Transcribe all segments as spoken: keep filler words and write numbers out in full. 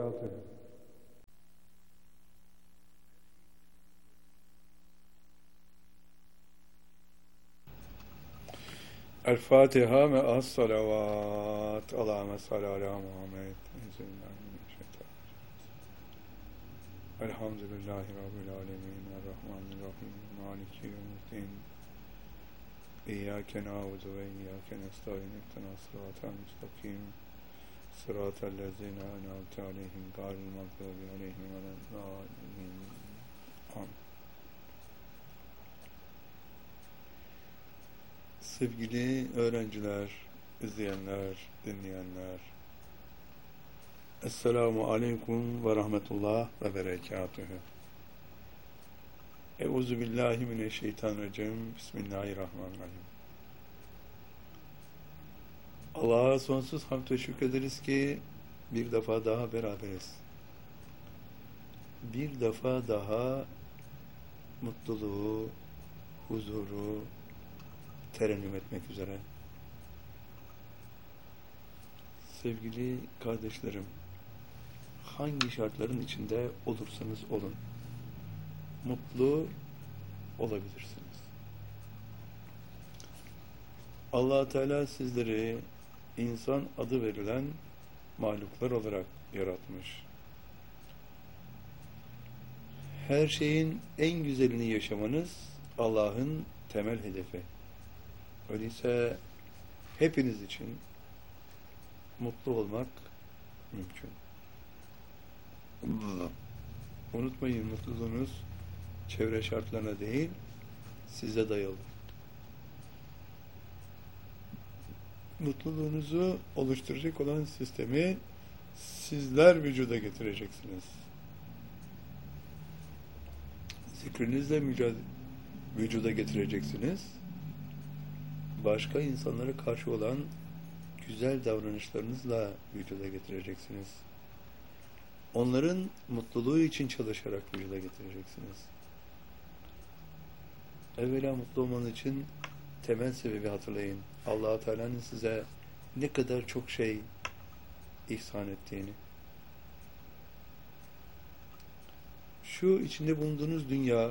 وبركاته. الفاتحة مع الصلوات. اللهم صل على محمد. الحمد لله رب العالمين الرحمن الرحيم مالك يوم الدين إياك نعبد وإياك نستعين اهدنا الصراط المستقيم صراط الذين أنعمت عليهم غير المغضوب عليهم ولا الضالين. Amin. Sevgili öğrenciler, izleyenler, dinleyenler, Esselamu Aleyküm ve Rahmetullah ve Berekatühü. Euzu billahi mineşşeytanirracim. Bismillahirrahmanirrahim. Allah'a sonsuz hamd ve şükrederiz ki bir defa daha beraberiz. Bir defa daha mutluluğu, huzuru terennüm etmek üzere. Sevgili kardeşlerim, hangi şartların içinde olursanız olun, mutlu olabilirsiniz. Allah Teala sizleri insan adı verilen mahluklar olarak yaratmış. Her şeyin en güzelini yaşamanız Allah'ın temel hedefi. Öyleyse hepiniz için mutlu olmak mümkün. Unutmayın, mutluluğunuz çevre şartlarına değil, size dayalı. Mutluluğunuzu oluşturacak olan sistemi sizler vücuda getireceksiniz. Zikrinizle vücuda getireceksiniz. Başka insanlara karşı olan güzel davranışlarınızla vücuda getireceksiniz. Onların mutluluğu için çalışarak vücuda getireceksiniz. Evvela mutlu olmanız için temel sebebi hatırlayın. Allah-u Teala'nın size ne kadar çok şey ihsan ettiğini. Şu içinde bulunduğunuz dünya,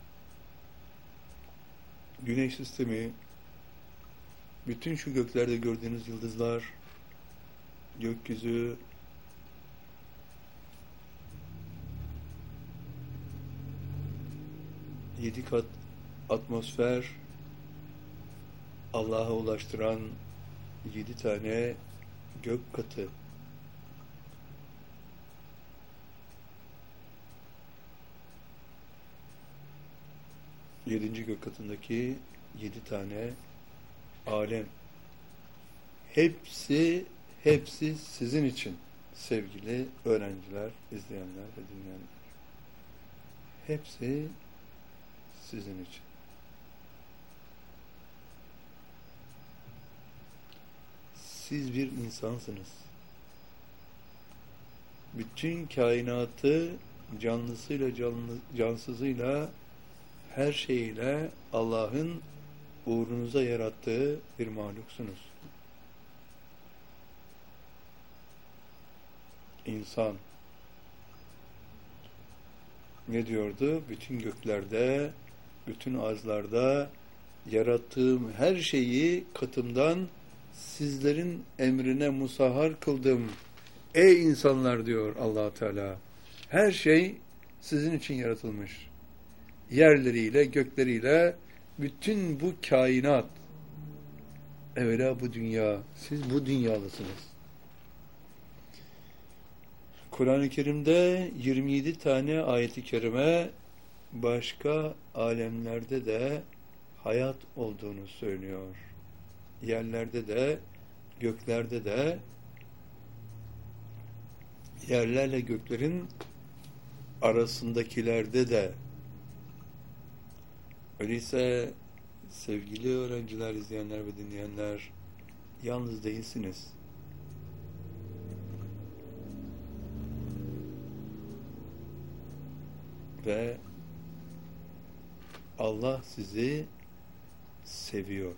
güneş sistemi, bütün şu göklerde gördüğünüz yıldızlar, gökyüzü, yedi kat atmosfer, Allah'a ulaştıran yedi tane gök katı, yedinci gök katındaki yedi tane alem, hepsi hepsi sizin için sevgili öğrenciler, izleyenler ve dinleyenler. Hepsi sizin için. Siz bir insansınız. Bütün kainatı canlısıyla canlı, cansızıyla her şeyiyle Allah'ın uğrunuza yarattığı bir mahluksunuz. İnsan ne diyordu? Bütün göklerde, bütün arzlarda yarattığım her şeyi katımdan sizlerin emrine musahhar kıldım. Ey insanlar, diyor Allah Teala. Her şey sizin için yaratılmış. Yerleriyle, gökleriyle, bütün bu kainat, evvela bu dünya, siz bu dünyalısınız. Kur'an-ı Kerim'de yirmi yedi tane ayet-i kerime başka alemlerde de hayat olduğunu söylüyor. Yerlerde de, göklerde de, yerlerle göklerin arasındakilerde de. Öyleyse sevgili öğrenciler, izleyenler ve dinleyenler, yalnız değilsiniz. Ve Allah sizi seviyor.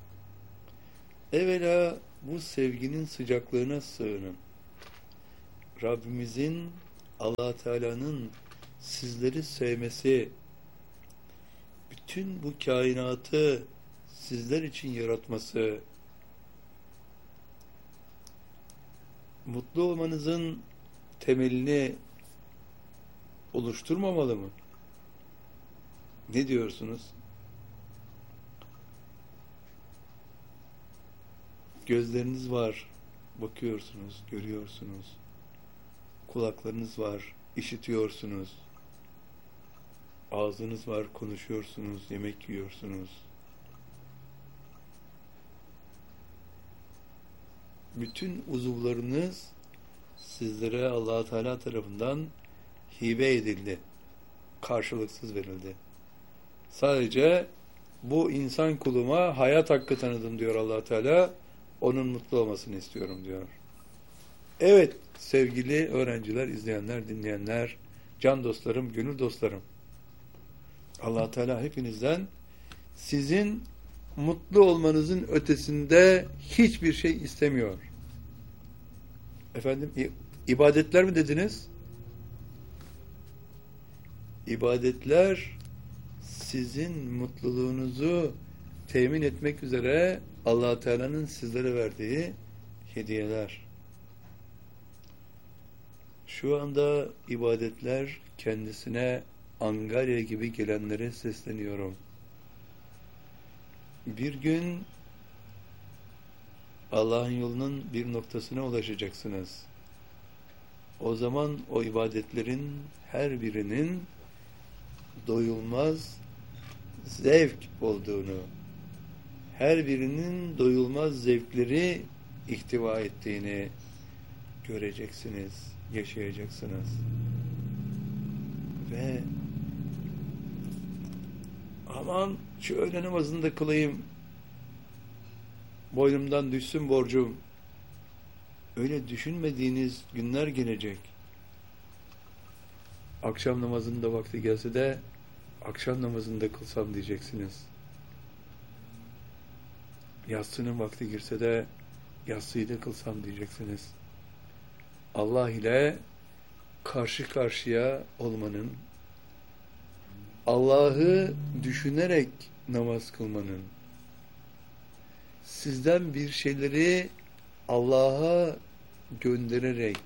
Evvela bu sevginin sıcaklığına sığının. Rabbimizin, Allah Teala'nın sizleri sevmesi, bütün bu kainatı sizler için yaratması, mutlu olmanızın temelini oluşturmamalı mı? Ne diyorsunuz? Gözleriniz var, bakıyorsunuz, görüyorsunuz. Kulaklarınız var, işitiyorsunuz. Ağzınız var, konuşuyorsunuz, yemek yiyorsunuz. Bütün uzuvlarınız sizlere Allah Teala tarafından hibe edildi. Karşılıksız verildi. Sadece bu insan kuluma hayat hakkı tanıdım diyor Allah Teala. Onun mutlu olmasını istiyorum diyor. Evet sevgili öğrenciler, izleyenler, dinleyenler, can dostlarım, gönül dostlarım. Allah Teala hepinizden sizin mutlu olmanızın ötesinde hiçbir şey istemiyor. Efendim, ibadetler mi dediniz? İbadetler sizin mutluluğunuzu temin etmek üzere Allah Teala'nın sizlere verdiği hediyeler. Şu anda ibadetler kendisine angarya gibi gelenlere sesleniyorum. Bir gün Allah'ın yolunun bir noktasına ulaşacaksınız. O zaman o ibadetlerin her birinin doyulmaz zevk olduğunu, her birinin doyulmaz zevkleri ihtiva ettiğini göreceksiniz, yaşayacaksınız. Ve aman şu öğle namazını da kılayım, boynumdan düşsün borcum. Öyle düşünmediğiniz günler gelecek. Akşam namazının da vakti gelse de akşam namazını da kılsam diyeceksiniz. Yatsının vakti girse de yatsıyı da kılsam diyeceksiniz. Allah ile karşı karşıya olmanın, Allah'ı düşünerek namaz kılmanın, sizden bir şeyleri Allah'a göndererek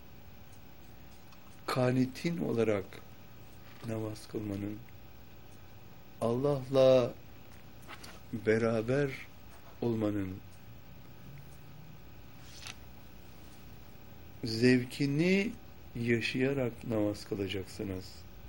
kanitin olarak namaz kılmanın, Allah'la beraber olmanın zevkini yaşayarak namaz kılacaksınız.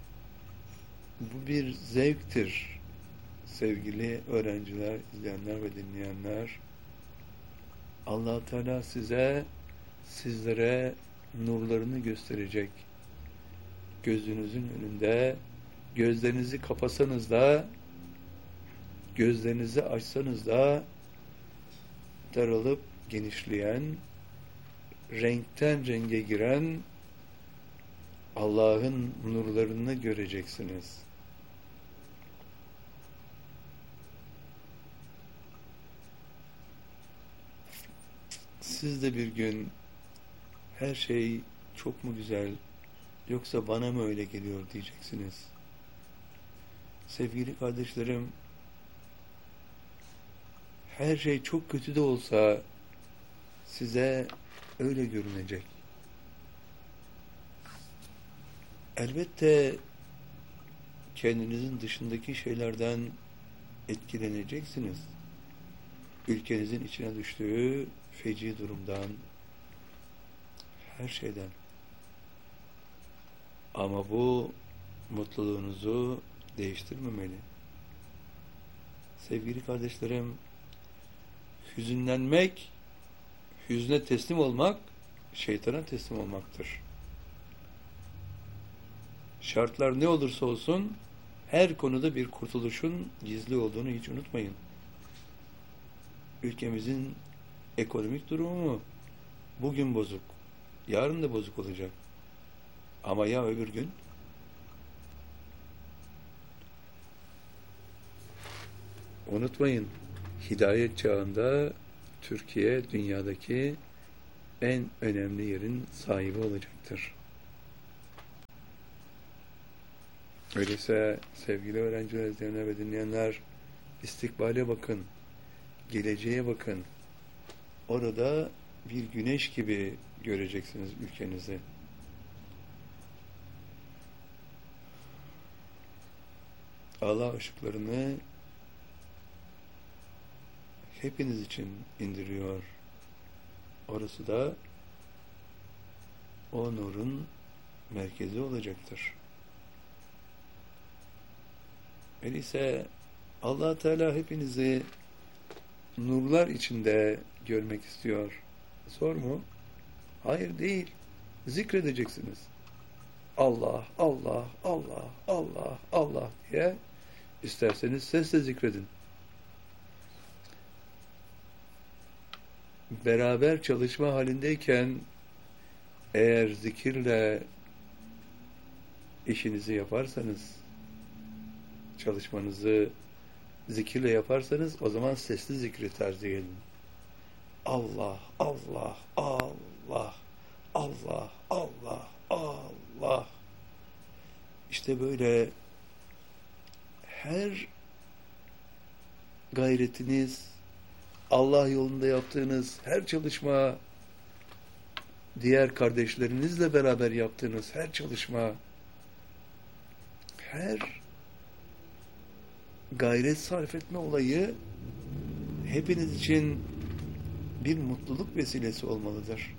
Bu bir zevktir sevgili öğrenciler, izleyenler ve dinleyenler. Allah Teala size, sizlere nurlarını gösterecek. Gözünüzün önünde, gözlerinizi kapasanız da, gözlerinizi açsanız da daralıp genişleyen, renkten renge giren Allah'ın nurlarını göreceksiniz. Siz de bir gün her şey çok mu güzel, yoksa bana mı öyle geliyor diyeceksiniz. Sevgili kardeşlerim, her şey çok kötü de olsa size öyle görünecek. Elbette kendinizin dışındaki şeylerden etkileneceksiniz. Ülkenizin içine düştüğü feci durumdan, her şeyden. Ama bu mutluluğunuzu değiştirmemeli. Sevgili kardeşlerim, hüzünlenmek, hüzne teslim olmak, şeytana teslim olmaktır. Şartlar ne olursa olsun, her konuda bir kurtuluşun gizli olduğunu hiç unutmayın. Ülkemizin ekonomik durumu bugün bozuk, yarın da bozuk olacak. Ama ya öbür gün? Unutmayın, hidayet çağında Türkiye dünyadaki en önemli yerin sahibi olacaktır. Öyleyse sevgili öğrenciler, izleyenler ve dinleyenler, istikbale bakın, geleceğe bakın. Orada bir güneş gibi göreceksiniz ülkenizi. Allah ışıklarını hepiniz için indiriyor. Orası da o nurun merkezi olacaktır. Öyleyse Allah Teala hepinizi nurlar içinde görmek istiyor. Zor mu? Hayır, değil. Zikredeceksiniz. Allah, Allah, Allah, Allah, Allah diye. İsterseniz sesle zikredin. Beraber çalışma halindeyken eğer zikirle işinizi yaparsanız, çalışmanızı zikirle yaparsanız, o zaman sesli zikri tercih edin. Allah, Allah, Allah, Allah, Allah, Allah. İşte böyle her gayretiniz, Allah yolunda yaptığınız her çalışma, diğer kardeşlerinizle beraber yaptığınız her çalışma, her gayret sarf etme olayı hepiniz için bir mutluluk vesilesi olmalıdır.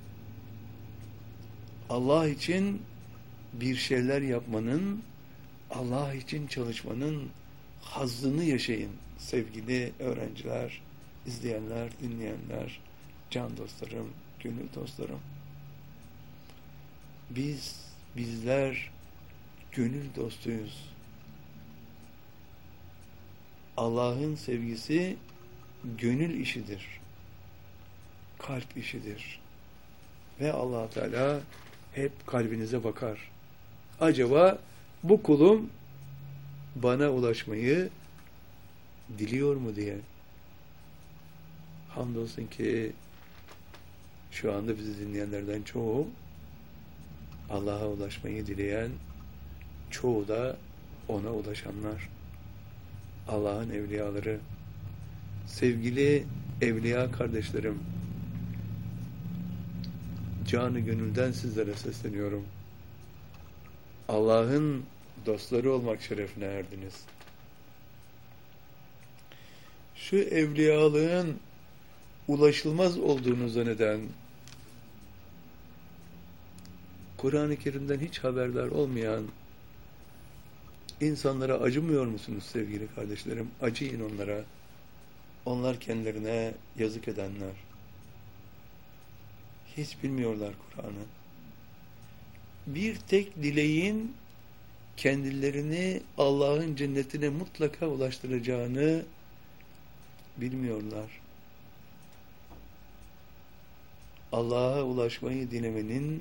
Allah için bir şeyler yapmanın, Allah için çalışmanın hazzını yaşayın sevgili öğrenciler, izleyenler, dinleyenler, can dostlarım, gönül dostlarım. Biz, bizler gönül dostuyuz. Allah'ın sevgisi gönül işidir. Kalp işidir. Ve Allah Teala hep kalbinize bakar. Acaba bu kulum bana ulaşmayı diliyor mu diye. Hamdolsun ki şu anda bizi dinleyenlerden çoğu Allah'a ulaşmayı dileyen, çoğu da ona ulaşanlar. Allah'ın evliyaları, sevgili evliya kardeşlerim, canı gönülden sizlere sesleniyorum. Allah'ın dostları olmak şerefine erdiniz. Şu evliyalığın ulaşılmaz olduğunu zanneden, Kur'an-ı Kerim'den hiç haberdar olmayan insanlara acımıyor musunuz sevgili kardeşlerim? Acıyın onlara. Onlar kendilerine yazık edenler. Hiç bilmiyorlar Kur'an'ı. Bir tek dileğin kendilerini Allah'ın cennetine mutlaka ulaştıracağını bilmiyorlar. Allah'a ulaşmayı dilemenin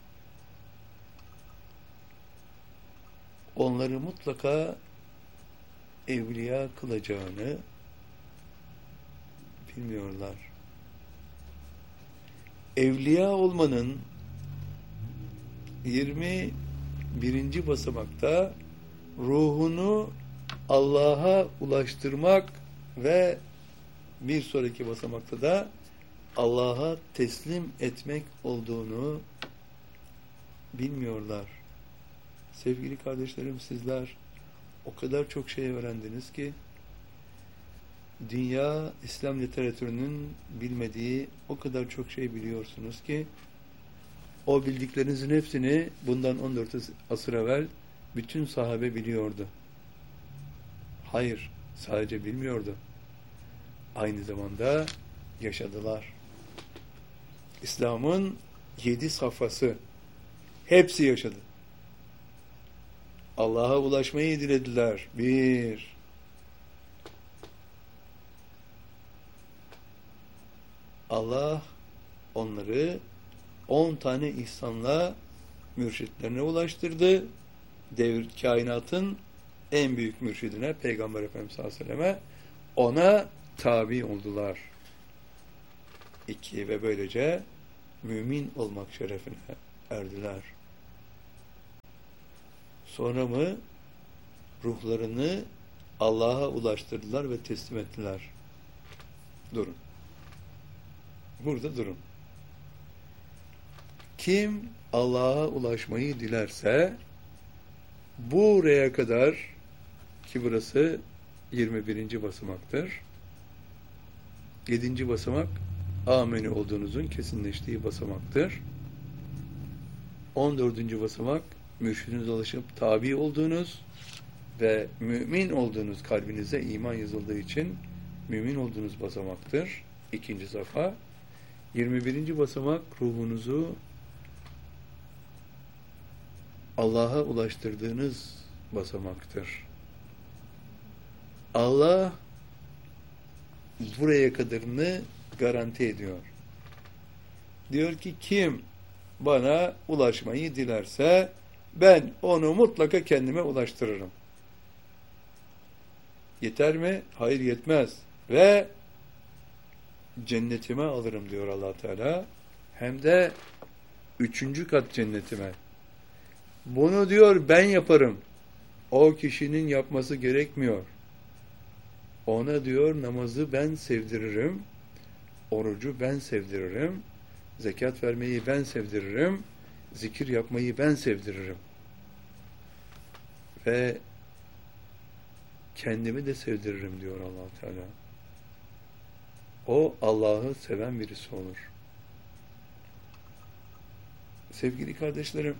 onları mutlaka evliya kılacağını bilmiyorlar. Evliya olmanın yirmi birinci basamakta ruhunu Allah'a ulaştırmak ve bir sonraki basamakta da Allah'a teslim etmek olduğunu bilmiyorlar. Sevgili kardeşlerim, sizler o kadar çok şey öğrendiniz ki dünya İslam literatürünün bilmediği o kadar çok şey biliyorsunuz ki o bildiklerinizin hepsini bundan on dört asır evvel bütün sahabe biliyordu. Hayır, sadece bilmiyordu. Aynı zamanda yaşadılar. İslam'ın yedi safhası hepsi yaşadı. Allah'a ulaşmayı dilediler. Bir. Allah onları on tane ihsanla mürşitlerine ulaştırdı. Devir kainatın en büyük mürşidine, Peygamber Efendimiz sallallahu aleyhi ve selleme, ona tabi oldular. İki, ve böylece mümin olmak şerefine erdiler. Sonra mı ruhlarını Allah'a ulaştırdılar ve teslim ettiler. Durun. Burada durun. Kim Allah'a ulaşmayı dilerse buraya kadar, ki burası yirmi birinci basamaktır. yedinci basamak ameni olduğunuzun kesinleştiği basamaktır. on dördüncü basamak mürşidinize ulaşıp tabi olduğunuz ve mümin olduğunuz, kalbinize iman yazıldığı için mümin olduğunuz basamaktır. İkinci safa. yirmi birinci basamak ruhunuzu Allah'a ulaştırdığınız basamaktır. Allah buraya kadarını garanti ediyor. Diyor ki kim bana ulaşmayı dilerse ben onu mutlaka kendime ulaştırırım. Yeter mi? Hayır, yetmez. Ve cennetime alırım diyor Allah Teala. Hem de üçüncü kat cennetime. Bunu diyor ben yaparım. O kişinin yapması gerekmiyor. Ona diyor namazı ben sevdiririm. Orucu ben sevdiririm. Zekat vermeyi ben sevdiririm. Zikir yapmayı ben sevdiririm. Ve kendimi de sevdiririm diyor Allah Teala. O Allah'ı seven birisi olur. Sevgili kardeşlerim,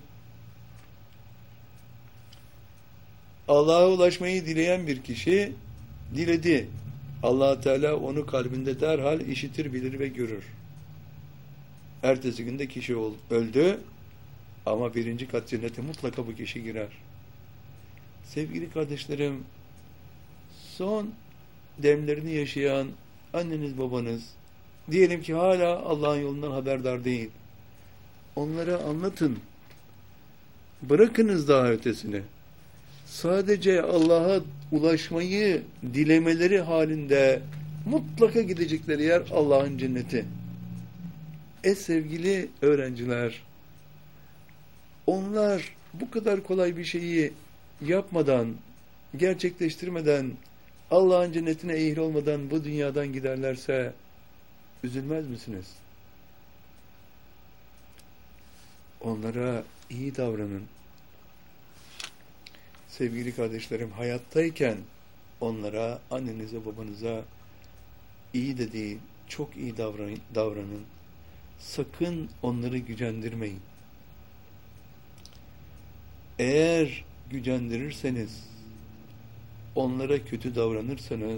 Allah'a ulaşmayı dileyen bir kişi diledi. Allah Teala onu kalbinde derhal işitir, bilir ve görür. Ertesi günde kişi öldü ama birinci kat cennete mutlaka bu kişi girer. Sevgili kardeşlerim, son demlerini yaşayan anneniz babanız diyelim ki hala Allah'ın yolundan haberdar değil. Onlara anlatın. Bırakınız daha ötesini. Sadece Allah'a ulaşmayı dilemeleri halinde mutlaka gidecekleri yer Allah'ın cenneti. E sevgili öğrenciler, onlar bu kadar kolay bir şeyi yapmadan, gerçekleştirmeden, Allah'ın cennetine ehil olmadan bu dünyadan giderlerse üzülmez misiniz? Onlara iyi davranın. Sevgili kardeşlerim, hayattayken onlara, annenize, babanıza iyi de değil, çok iyi davranın. davranın. Sakın onları gücendirmeyin. Eğer gücendirirseniz, onlara kötü davranırsanız,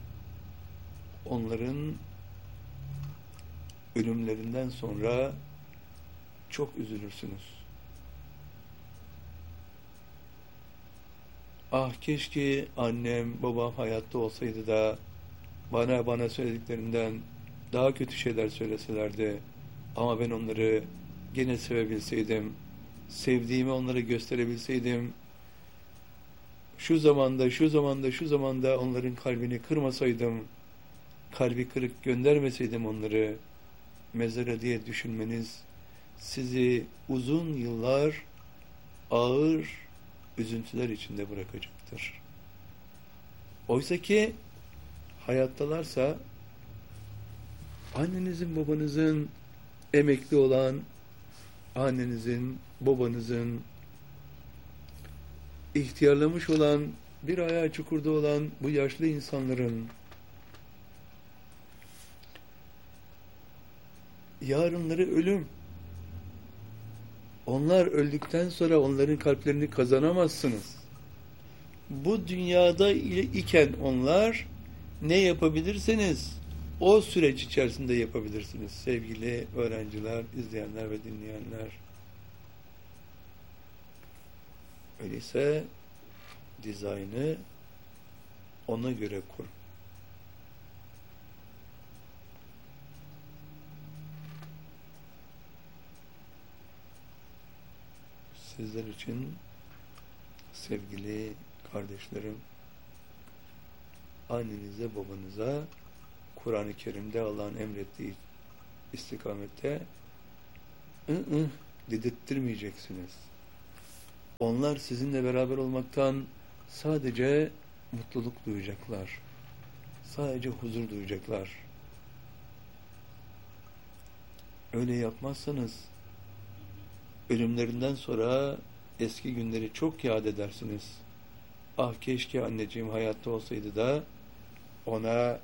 onların ölümlerinden sonra çok üzülürsünüz. Ah keşke annem, babam hayatta olsaydı da bana bana söylediklerinden daha kötü şeyler söyleselerdi. Ama ben onları gene sevebilseydim, sevdiğimi onlara gösterebilseydim, şu zamanda, şu zamanda, şu zamanda onların kalbini kırmasaydım, kalbi kırık göndermeseydim onları mezara diye düşünmeniz sizi uzun yıllar ağır üzüntüler içinde bırakacaktır. Oysa ki hayattalarsa annenizin, babanızın, emekli olan annenizin, babanızın, ihtiyarlamış olan, bir ayağı çukurda olan bu yaşlı insanların yarınları ölüm. Onlar öldükten sonra onların kalplerini kazanamazsınız. Bu dünyada iken onlar ne yapabilirsiniz? O süreç içerisinde yapabilirsiniz sevgili öğrenciler, izleyenler ve dinleyenler. Öyleyse dizaynı ona göre kur. Sizler için sevgili kardeşlerim, annenize, babanıza Kur'an-ı Kerim'de Allah'ın emrettiği istikamette ı ı dedirttirmeyeceksiniz. Onlar sizinle beraber olmaktan sadece mutluluk duyacaklar. Sadece huzur duyacaklar. Öyle yapmazsanız ölümlerinden sonra eski günleri çok yad edersiniz. Ah keşke anneciğim hayatta olsaydı da ona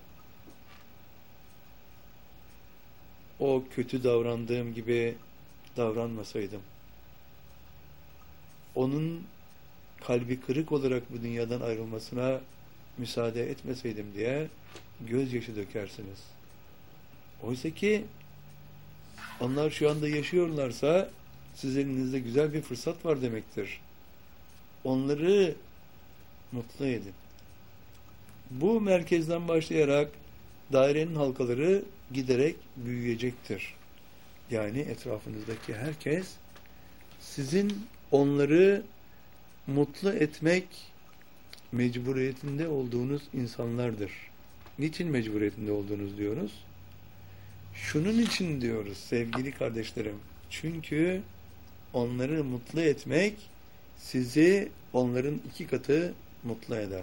o kötü davrandığım gibi davranmasaydım. Onun kalbi kırık olarak bu dünyadan ayrılmasına müsaade etmeseydim diye gözyaşı dökersiniz. Oysa ki onlar şu anda yaşıyorlarsa sizin elinizde güzel bir fırsat var demektir. Onları mutlu edin. Bu merkezden başlayarak dairenin halkaları giderek büyüyecektir. Yani etrafınızdaki herkes sizin onları mutlu etmek mecburiyetinde olduğunuz insanlardır. Niçin mecburiyetinde olduğunuz diyoruz? Şunun için diyoruz sevgili kardeşlerim. Çünkü onları mutlu etmek sizi onların iki katı mutlu eder.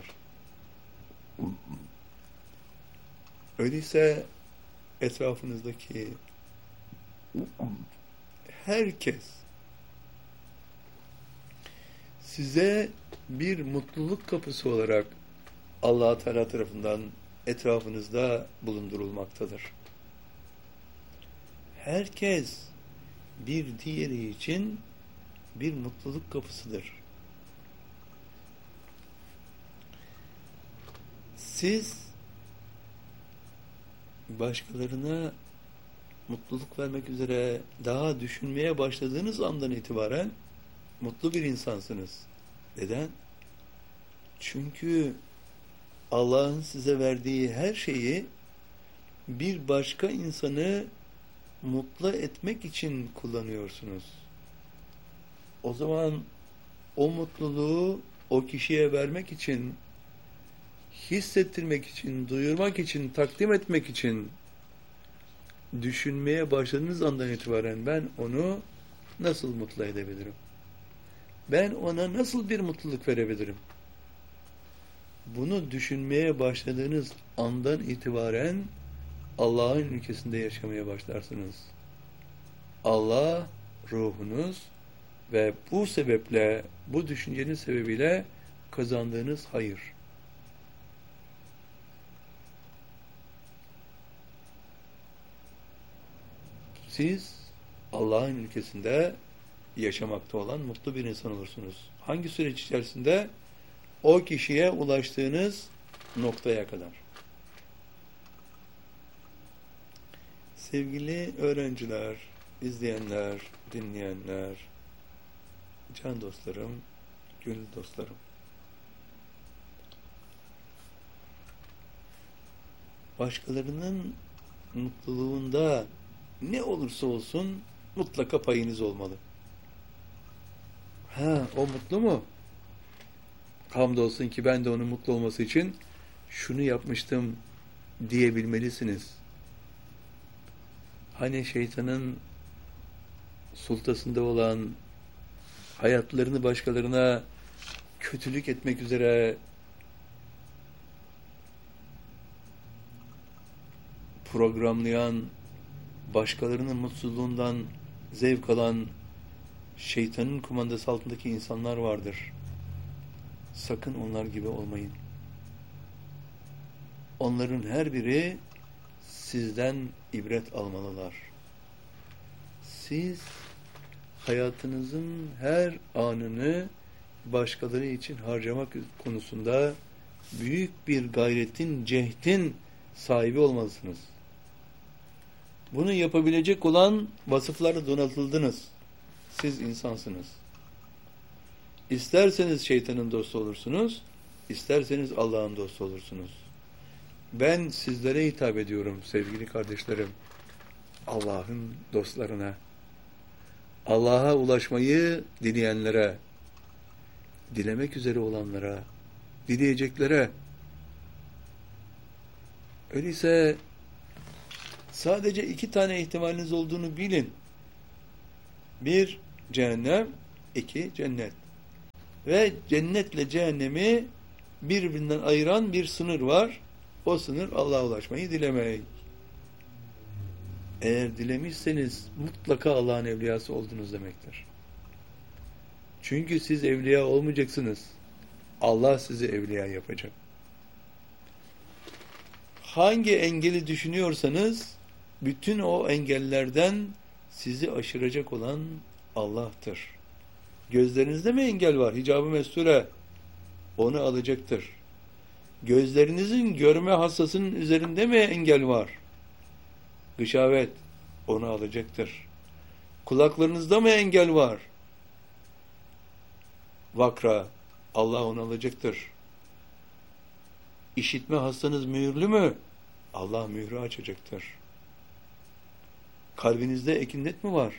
Öyleyse etrafınızdaki herkes size bir mutluluk kapısı olarak Allah Teala tarafından etrafınızda bulundurulmaktadır. Herkes bir diğeri için bir mutluluk kapısıdır. Siz başkalarına mutluluk vermek üzere daha düşünmeye başladığınız andan itibaren mutlu bir insansınız. Neden? Çünkü Allah'ın size verdiği her şeyi bir başka insanı mutlu etmek için kullanıyorsunuz. O zaman o mutluluğu o kişiye vermek için, hissettirmek için, duyurmak için, takdim etmek için düşünmeye başladığınız andan itibaren ben onu nasıl mutlu edebilirim? Ben ona nasıl bir mutluluk verebilirim? Bunu düşünmeye başladığınız andan itibaren Allah'ın ülkesinde yaşamaya başlarsınız. Allah ruhunuz ve bu sebeple, bu düşüncenin sebebiyle kazandığınız hayır. Siz Allah'ın ülkesinde yaşamakta olan mutlu bir insan olursunuz. Hangi süreç içerisinde? O kişiye ulaştığınız noktaya kadar. Sevgili öğrenciler, izleyenler, dinleyenler, can dostlarım, gönül dostlarım. Başkalarının mutluluğunda ne olursa olsun mutlaka payınız olmalı. Ha, o mutlu mu? Hamdolsun ki ben de onun mutlu olması için şunu yapmıştım diyebilmelisiniz. Hani şeytanın sultasında olan, hayatlarını başkalarına kötülük etmek üzere programlayan, başkalarının mutsuzluğundan zevk alan şeytanın kumandası altındaki insanlar vardır. Sakın onlar gibi olmayın. Onların her biri sizden ibret almalılar. Siz hayatınızın her anını başkaları için harcamak konusunda büyük bir gayretin, cehdin sahibi olmalısınız. Bunu yapabilecek olan vasıflarla donatıldınız. Siz insansınız. İsterseniz şeytanın dostu olursunuz, isterseniz Allah'ın dostu olursunuz. Ben sizlere hitap ediyorum sevgili kardeşlerim. Allah'ın dostlarına, Allah'a ulaşmayı dileyenlere, dilemek üzere olanlara, dileyeceklere. Öyleyse sadece iki tane ihtimaliniz olduğunu bilin. Bir, cehennem. İki, cennet. Ve cennetle cehennemi birbirinden ayıran bir sınır var. O sınır Allah'a ulaşmayı dilemek. Eğer dilemişseniz mutlaka Allah'ın evliyası oldunuz demektir. Çünkü siz evliya olmayacaksınız. Allah sizi evliya yapacak. Hangi engeli düşünüyorsanız bütün o engellerden sizi aşıracak olan Allah'tır. Gözlerinizde mi engel var? Hicab-ı mesture onu alacaktır. Gözlerinizin görme hassasının üzerinde mi engel var? Gışavet onu alacaktır. Kulaklarınızda mı engel var? Vakra Allah onu alacaktır. İşitme hastanız mühürlü mü? Allah mührü açacaktır. Kalbinizde ekinnet mi var?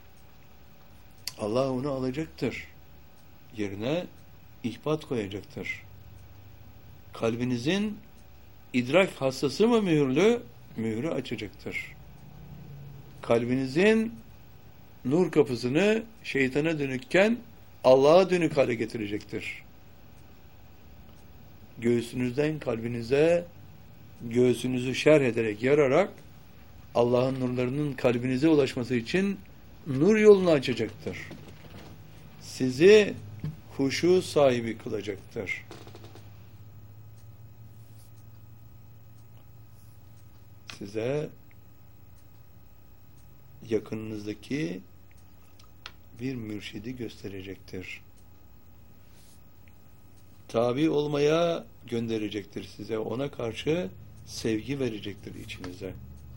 Allah onu alacaktır. Yerine ihbat koyacaktır. Kalbinizin idrak hassası mı mühürlü? Mührü açacaktır. Kalbinizin nur kapısını şeytana dönükken Allah'a dönük hale getirecektir. Göğsünüzden kalbinize, göğsünüzü şerh ederek, yararak Allah'ın nurlarının kalbinize ulaşması için nur yolunu açacaktır. Sizi huşu sahibi kılacaktır. Size yakınınızdaki bir mürşidi gösterecektir. Tabi olmaya gönderecektir size. Ona karşı sevgi verecektir içinize.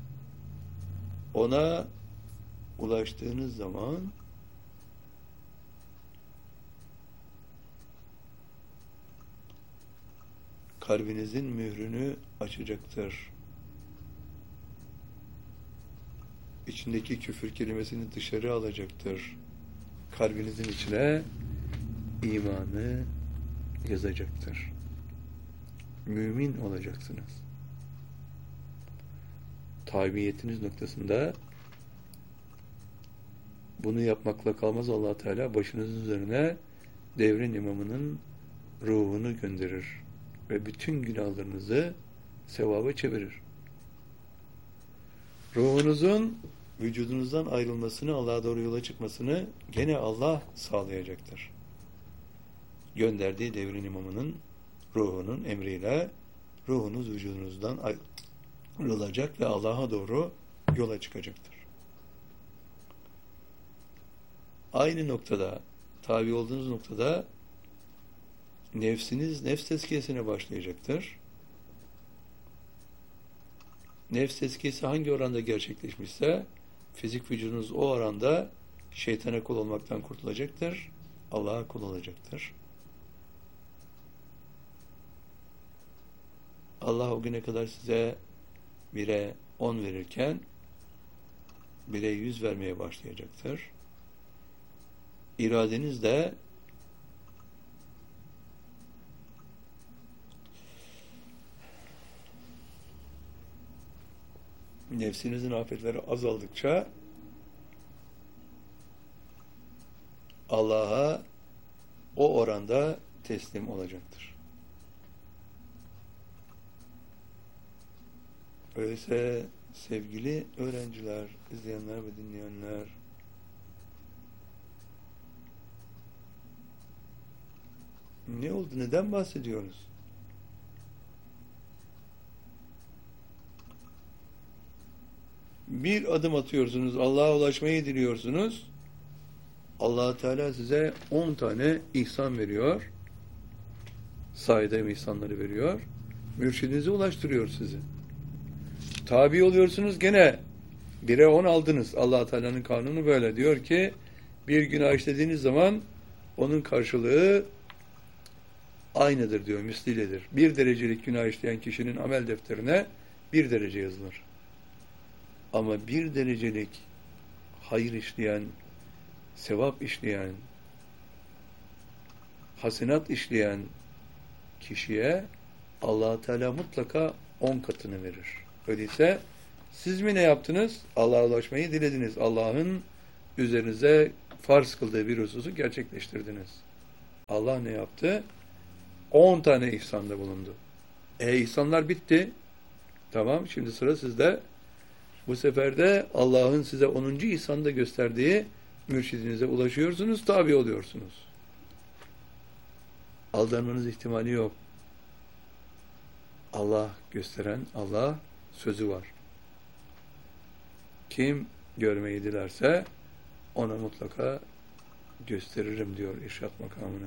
Ona ulaştığınız zaman kalbinizin mührünü açacaktır. İçindeki küfür kelimesini dışarı alacaktır. Kalbinizin içine imanı yazacaktır. Mümin olacaksınız. Tabiyetiniz noktasında bunu yapmakla kalmaz. Allah Teala başınızın üzerine devrin imamının ruhunu gönderir ve bütün günahlarınızı sevaba çevirir. Ruhunuzun vücudunuzdan ayrılmasını, Allah'a doğru yola çıkmasını gene Allah sağlayacaktır. Gönderdiği devrin imamının ruhunun emriyle ruhunuz vücudunuzdan ayrılacak ve Allah'a doğru yola çıkacaktır. Aynı noktada, tabi olduğunuz noktada nefsiniz nefs tezkiyesine başlayacaktır. Nefs tezkiyesi hangi oranda gerçekleşmişse fizik vücudunuz o oranda şeytana kul olmaktan kurtulacaktır. Allah'a kul olacaktır. Allah o güne kadar size bire on verirken bire yüz vermeye başlayacaktır. İradeniz de nefsinizin afetleri azaldıkça Allah'a o oranda teslim olacaktır. Öyleyse sevgili öğrenciler, izleyenler ve dinleyenler, ne oldu? Neden bahsediyoruz? Bir adım atıyorsunuz, Allah'a ulaşmayı diliyorsunuz. Allah Teala size on tane ihsan veriyor. Saydam ihsanları veriyor. Mürşidinize ulaştırıyor sizi. Tabi oluyorsunuz, gene bire on aldınız. Allah Teala'nın kanunu böyle. Diyor ki bir günah işlediğiniz zaman onun karşılığı aynıdır diyor, mislidir. Bir derecelik günah işleyen kişinin amel defterine bir derece yazılır. Ama bir derecelik hayır işleyen, sevap işleyen, hasenat işleyen kişiye Allah Teala mutlaka on katını verir. Öyleyse siz mi ne yaptınız? Allah'a ulaşmayı dilediniz. Allah'ın üzerinize farz kıldığı bir hususu gerçekleştirdiniz. Allah ne yaptı? on tane ihsanda bulundu. E ihsanlar bitti. Tamam, şimdi sıra sizde. Bu sefer de Allah'ın size onuncu ihsanda gösterdiği mürşidinize ulaşıyorsunuz, tabi oluyorsunuz. Aldanmanız ihtimali yok. Allah gösteren, Allah sözü var. Kim görmeyi dilerse ona mutlaka gösteririm diyor irşad makamını.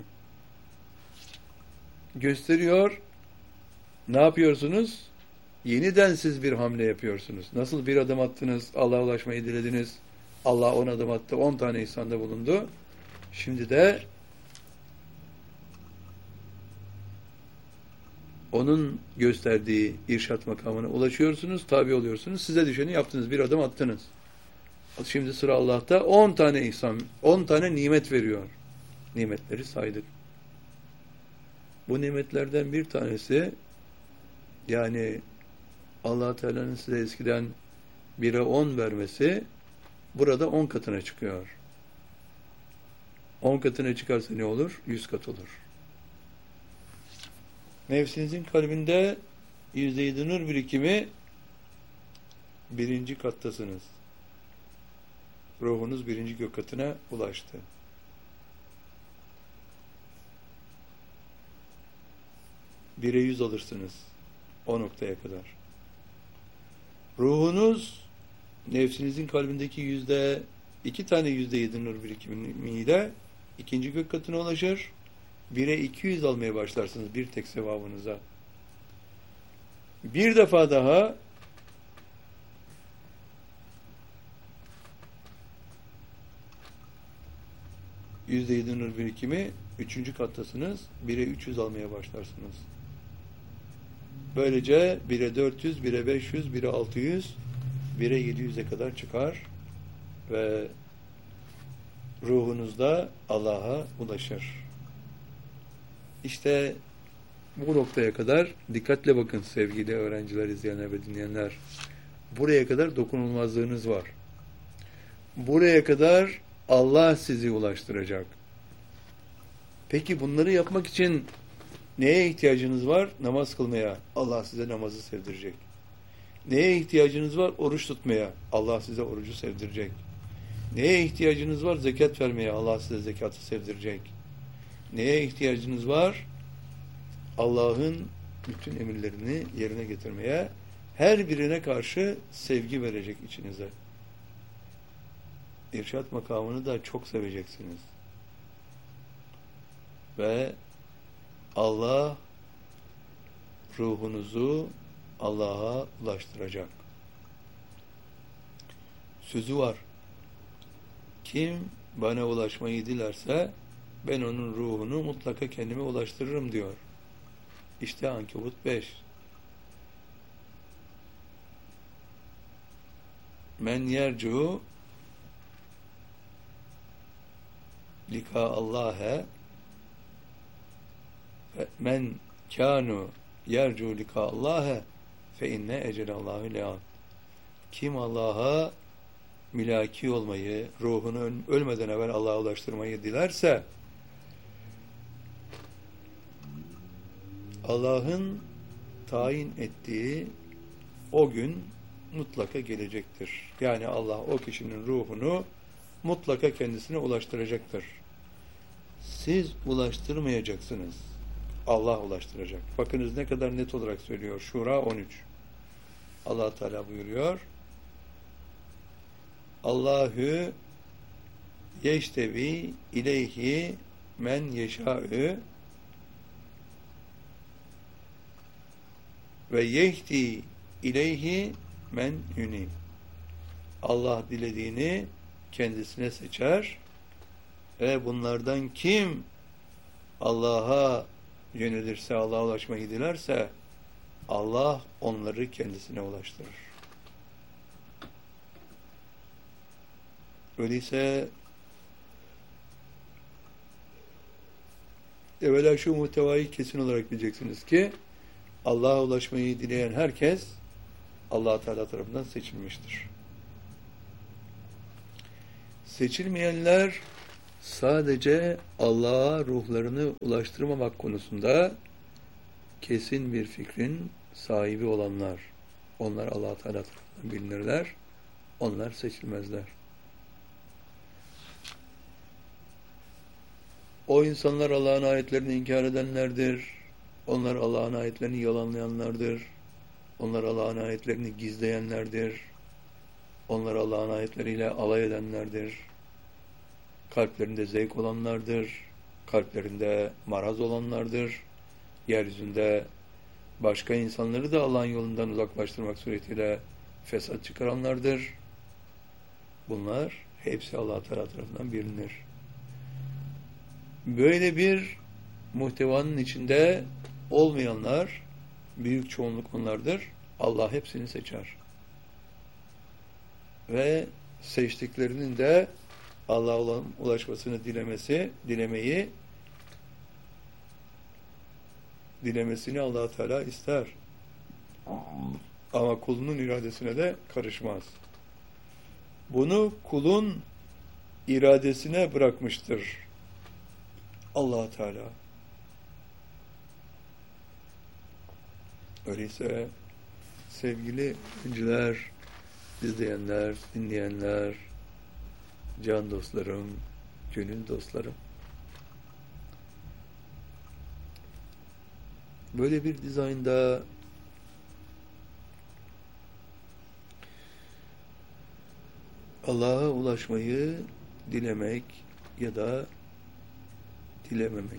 Gösteriyor. Ne yapıyorsunuz? Yeniden siz bir hamle yapıyorsunuz. Nasıl bir adım attınız, Allah'a ulaşmayı dilediniz. Allah on adım attı, on tane ihsanda bulundu. Şimdi de onun gösterdiği irşat makamına ulaşıyorsunuz, tabi oluyorsunuz. Size düşeni yaptınız, bir adım attınız. Şimdi sıra Allah'ta on tane ihsan, on tane nimet veriyor. Nimetleri saydık. Bu nimetlerden bir tanesi, yani Allah Teala'nın size eskiden bire on vermesi, burada on katına çıkıyor. on katına çıkarsa ne olur? yüz kat olur. Nefsinizin kalbinde yüzde yedi nur birikimi, birinci kattasınız. Ruhunuz birinci gök katına ulaştı. Bire yüz alırsınız o noktaya kadar. Ruhunuz nefsinizin kalbindeki yüzde iki tane yüzde yedi nur birikimiyle ikinci gök katına ulaşır. Bire iki yüz almaya başlarsınız bir tek sevabınıza. Bir defa daha yüzde yedi nur birikimi, üçüncü kattasınız. Bire üç yüz almaya başlarsınız. Böylece bire dört yüz, bire beş yüz, bire altı yüz, bire yedi yüze kadar çıkar ve ruhunuzda Allah'a ulaşır. İşte bu noktaya kadar dikkatle bakın sevgili öğrenciler, izleyenler ve dinleyenler. Buraya kadar dokunulmazlığınız var. Buraya kadar Allah sizi ulaştıracak. Peki bunları yapmak için neye ihtiyacınız var? Namaz kılmaya. Allah size namazı sevdirecek. Neye ihtiyacınız var? Oruç tutmaya. Allah size orucu sevdirecek. Neye ihtiyacınız var? Zekat vermeye. Allah size zekatı sevdirecek. Neye ihtiyacınız var? Allah'ın bütün emirlerini yerine getirmeye, her birine karşı sevgi verecek içinize. İrşad makamını da çok seveceksiniz. Ve Allah ruhunuzu Allah'a ulaştıracak. Sözü var. Kim bana ulaşmayı dilerse ben onun ruhunu mutlaka kendime ulaştırırım diyor. İşte Ankebut beş. Men yercu lika Allah'e men kanu yercu lika Allah'e fe inne ecelallahu le'an. Kim Allah'a mülaki olmayı, ruhunu ölmeden evvel Allah'a ulaştırmayı dilerse Allah'ın tayin ettiği o gün mutlaka gelecektir. Yani Allah o kişinin ruhunu mutlaka kendisine ulaştıracaktır. Siz ulaştırmayacaksınız. Allah ulaştıracak. Bakınız ne kadar net olarak söylüyor. Şura on üç. Allah Teala buyuruyor. Allahü yeştevi ileyhi men yeşâ'ü ve yehdi ileyhi men yuni. Allah dilediğini kendisine seçer ve bunlardan kim Allah'a yönelirse, Allah'a ulaşmayı dilerse Allah onları kendisine ulaştırır. Öyleyse evvela şu muhtevayı kesin olarak bileceksiniz ki Allah'a ulaşmayı dileyen herkes Allah Teala tarafından seçilmiştir. Seçilmeyenler sadece Allah'a ruhlarını ulaştırmamak konusunda kesin bir fikrin sahibi olanlar. Onlar Allah-u Teala tarafından bilinirler. Onlar seçilmezler. O insanlar Allah'ın ayetlerini inkar edenlerdir. Onlar Allah'ın ayetlerini yalanlayanlardır. Onlar Allah'ın ayetlerini gizleyenlerdir. Onlar Allah'ın ayetleriyle alay edenlerdir. Kalplerinde zevk olanlardır. Kalplerinde maraz olanlardır. Yeryüzünde başka insanları da Allah'ın yolundan uzaklaştırmak suretiyle fesat çıkaranlardır. Bunlar hepsi Allah Teala tarafından bilinir. Böyle bir muhtevanın içinde olmayanlar, büyük çoğunluk onlardır. Allah hepsini seçer. Ve seçtiklerinin de Allah'a olan ulaşmasını dilemesi, dilemeyi, dilemesini Allah Teala ister. Ama kulunun iradesine de karışmaz. Bunu kulun iradesine bırakmıştır Allah Teala. Öyleyse sevgili öğrenciler, izleyenler, dinleyenler, can dostlarım, gönül dostlarım, böyle bir dizaynda Allah'a ulaşmayı dilemek ya da dilememek,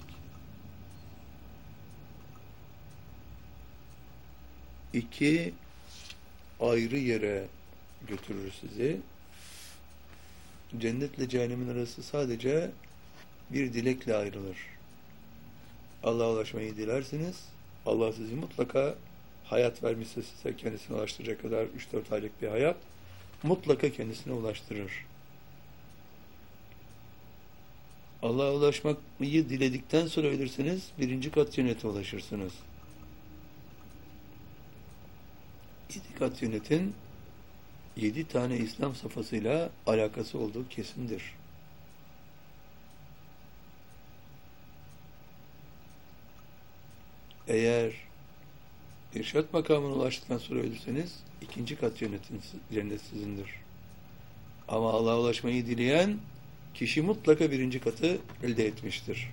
iki ayrı yere götürür sizi. Cennetle cehennemin arası sadece bir dilekle ayrılır. Allah'a ulaşmayı dilersiniz. Allah sizi mutlaka hayat vermişse size kendisine ulaştıracak kadar üç dört aylık bir hayat mutlaka kendisine ulaştırır. Allah'a ulaşmayı diledikten sonra ölürseniz birinci kat cennete ulaşırsınız. Yedi kat cennetin yedi tane İslam safhasıyla alakası olduğu kesindir. Eğer irşat makamına ulaştıktan sonra ölürseniz ikinci kat cennetin, cennet sizindir. Ama Allah'a ulaşmayı dileyen kişi mutlaka birinci katı elde etmiştir.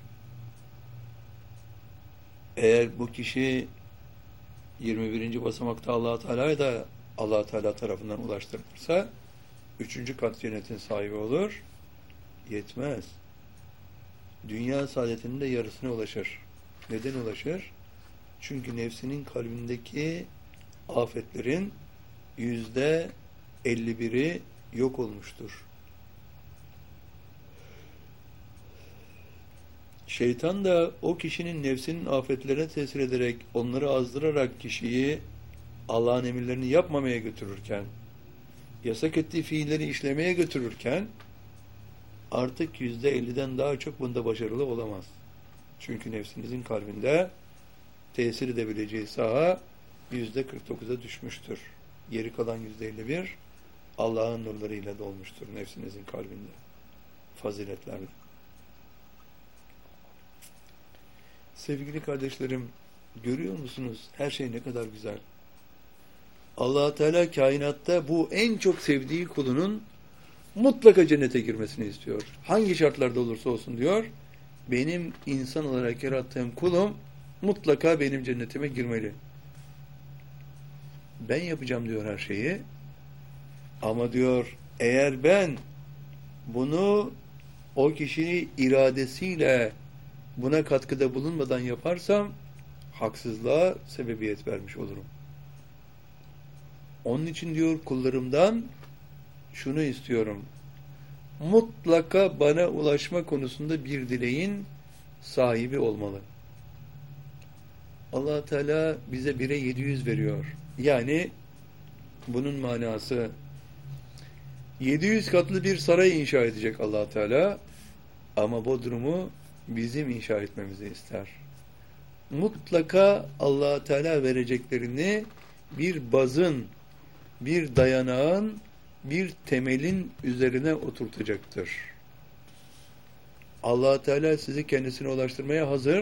Eğer bu kişi yirmi birinci basamakta Allah-u Teala'ya da Allah Teala tarafından ulaştırılırsa üçüncü kat cennetin sahibi olur. Yetmez. Dünya saadetinin de yarısına ulaşır. Neden ulaşır? Çünkü nefsinin kalbindeki afetlerin yüzde elli biri yok olmuştur. Şeytan da o kişinin nefsinin afetlerine tesir ederek, onları azdırarak kişiyi Allah'ın emirlerini yapmamaya götürürken, yasak ettiği fiilleri işlemeye götürürken artık yüzde elliden daha çok bunda başarılı olamaz. Çünkü nefsinizin kalbinde tesir edebileceği saha yüzde kırk dokuza düşmüştür. Geri kalan yüzde elli bir Allah'ın nurlarıyla dolmuştur nefsinizin kalbinde. Faziletlerle. Sevgili kardeşlerim, görüyor musunuz? Her şey ne kadar güzel. Allah Teala kainatta bu en çok sevdiği kulunun mutlaka cennete girmesini istiyor. Hangi şartlarda olursa olsun diyor, benim insan olarak yarattığım kulum mutlaka benim cennetime girmeli. Ben yapacağım diyor her şeyi. Ama diyor, eğer ben bunu o kişinin iradesiyle buna katkıda bulunmadan yaparsam haksızlığa sebebiyet vermiş olurum. Onun için diyor kullarımdan şunu istiyorum. Mutlaka bana ulaşma konusunda bir dileğin sahibi olmalı. Allah Teala bize bire yedi yüz veriyor. Yani bunun manası yedi yüz katlı bir saray inşa edecek Allah Teala ama Bodrum'u bizim inşa etmemizi ister. Mutlaka Allah Teala vereceklerini bir bazın, bir dayanağın bir temelin üzerine oturtacaktır. Allah Teala sizi kendisine ulaştırmaya hazır